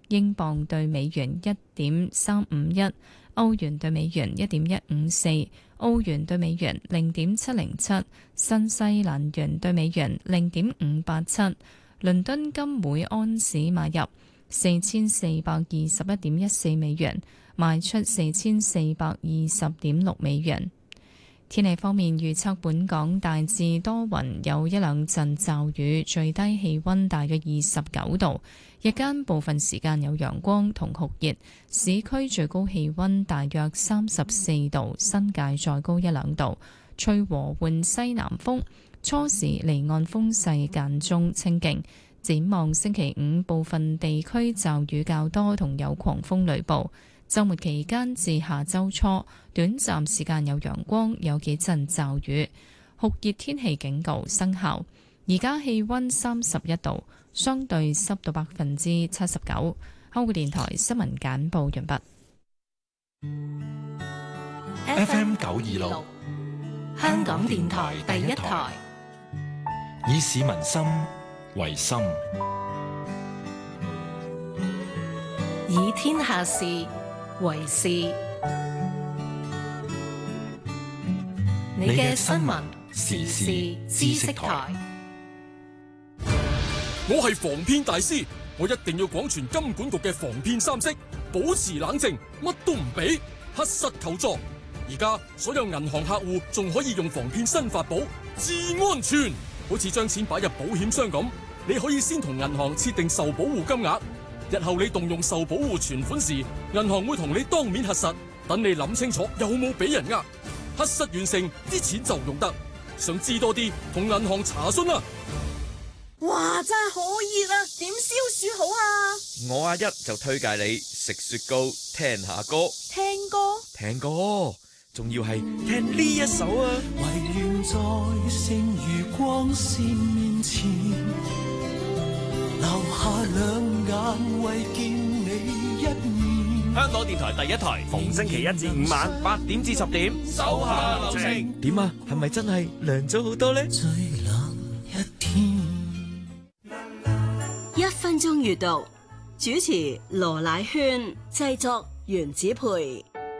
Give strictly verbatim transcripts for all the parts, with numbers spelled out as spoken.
英鎊對美元一點三五一，歐元對美元一點一五四，澳元對美元零點七零七，新西蘭元對美元零點五八七。倫敦金每安士買入四千四百二十一點一四美元，賣出四千四百二十點六美元。天氣方面預測，本港大致多雲，有一兩陣驟雨，最低氣溫大約二十九度，日間部分時間有陽光同酷熱，市區最高氣溫大約三十四度，新界再高一兩度，吹和緩西南風，初時離岸風勢間中清勁。展望星期五，部分地區驟雨較多，同有狂風雷暴。週末期間至下週初，短暫時間有陽光，有幾陣驟雨，酷熱天氣警告生效。而家氣溫三十一度，相對濕度百分之七十九。香港電台新聞簡報完畢。 F M 九二六，香港電台第一台，以市民心為心， 以天下事為事。你嘅新聞時事知識台。 我係防騙大師，我一定要廣傳金管局嘅防騙三式，保持冷靜，乜都唔俾，核實求助。而家所有銀行客戶仲可以用防騙新法寶至安全，好似將錢擺入保險箱咁，你可以先同銀行設定受保護金額。日後你動用受保護存款時，銀行會同你當面核實，等你諗清楚有冇俾人呃。核實完成，啲錢就用得。想知多啲，同銀行查詢啦。 哇，真係好熱啊！點消暑好啊？ 我阿一就推介你食雪糕，聽下歌。 聽歌？ 聽歌，仲要係聽呢一首啊！ 唯願在剩餘光線面前留下兩眼為見你一面。 香港電台第一台，逢星期一至五晚八點至十點，手下留情。 點啊？係咪真係涼咗好多呢？ 最冷一天， 一分鐘閱讀，主持羅乃萱，製作原子培。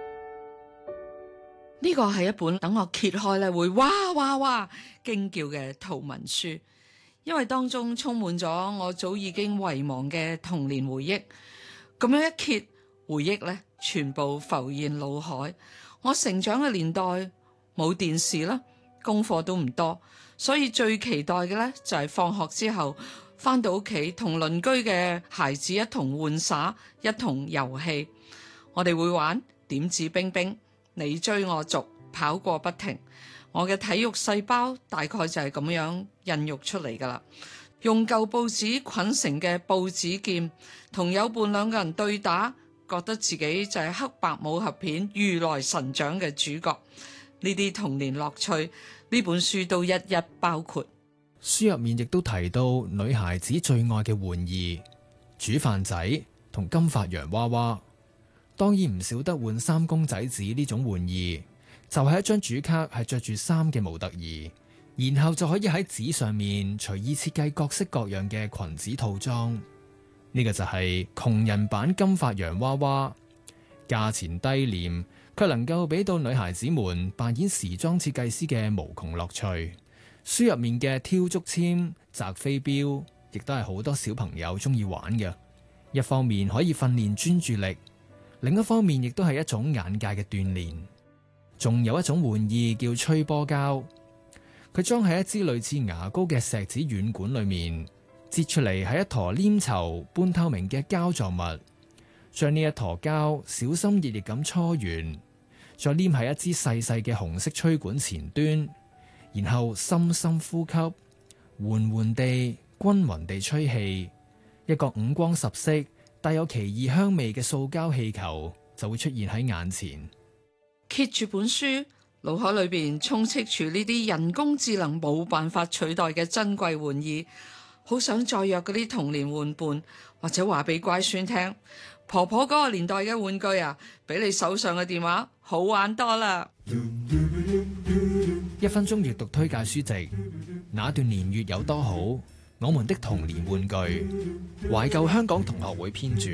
呢個係一本等我揭開咧會哇哇哇驚叫嘅圖文書，因為當中充滿咗我早已經遺忘嘅童年回憶。咁樣一揭，回憶咧全部浮現腦海。我成長嘅年代冇電視啦，功課都唔多，所以最期待嘅咧就係放學之後翻到屋企同鄰居嘅孩子一同玩耍，一同遊戲。我哋會玩點指兵兵，你追我逐，跑過不停。我嘅體育細胞大概就係咁樣孕育出嚟噶啦。用舊報紙捆成嘅報紙劍，同友伴兩個人對打，覺得自己就係黑白武俠片如來神掌嘅主角。呢啲童年樂趣，呢本書都一一包括。 書入面亦都提到女孩子最愛嘅玩意，煮飯仔同金髮洋娃娃。當然唔少得換衫公仔紙呢種玩意，就係一張主卡係着住衫嘅模特兒，然後就可以喺紙上面隨意設計各式各樣嘅裙子套裝。呢個就係窮人版金髮洋娃娃，價錢低廉，卻能夠俾到女孩子們扮演時裝設計師嘅無窮樂趣。書入面嘅挑竹籤、擲飛鏢，亦都係好多小朋友中意玩嘅。一方面可以訓練專注力，另一方面亦都係一種眼界嘅鍛煉。仲有一種玩意叫吹波膠，佢裝喺一支類似牙膏嘅錫紙軟管裏面，擠出嚟係一坨黏稠半透明嘅膠狀物，將呢一坨膠小心翼翼咁搓圓，再黏喺一支細細嘅紅色吹管前端，然後深深呼吸，緩緩地均勻地吹氣，一個五光十色帶有奇異香味嘅塑膠氣球就會出現喺眼前。 揭住本書，腦海裏邊充斥住呢啲人工智能冇辦法取代嘅珍貴玩意，好想再約嗰啲童年玩伴，或者話俾乖孫聽，婆婆嗰個年代嘅玩具啊，比你手上嘅電話好玩多啦。 一分鐘閱讀推介書籍，那段年月有多好？我們的童年玩具，懷舊香港同學會編著。